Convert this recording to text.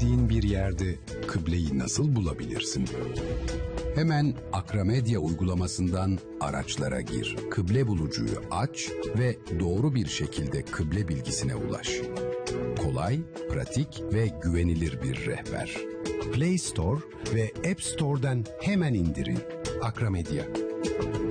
bilmediğin bir yerde kıbleyi nasıl bulabilirsin? Hemen Akramedya uygulamasından araçlara gir. Kıble bulucuyu aç ve doğru bir şekilde kıble bilgisine ulaş. Kolay, pratik ve güvenilir bir rehber. Play Store ve App Store'dan hemen indirin. Akramedya.